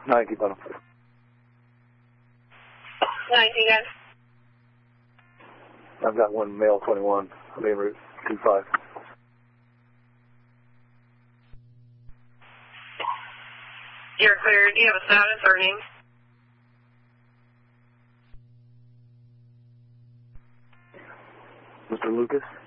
90, bottom. 90, guys. I've got one male 21, main route 25. You're clear. Do you have a status or name? Mr. Lucas?